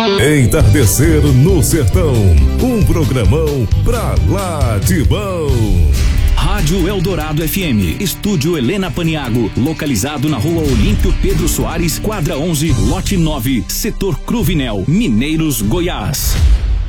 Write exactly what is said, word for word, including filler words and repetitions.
Entardecer no Sertão, um programão pra lá de bom. Rádio Eldorado F M, Estúdio Helena Paniago, localizado na Rua Olímpio Pedro Soares, quadra onze, lote nove, setor Cruvinel, Mineiros, Goiás.